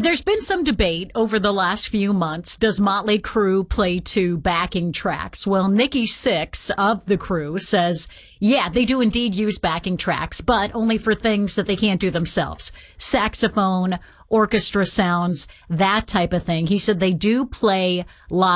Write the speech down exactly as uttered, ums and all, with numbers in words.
there's been some debate over the last few months. Does Motley Crue play to backing tracks? Well, Nikki Sixx of the Crue says, yeah, they do indeed use backing tracks, but only for things that they can't do themselves. Saxophone, orchestra sounds, that type of thing. He said they do play live.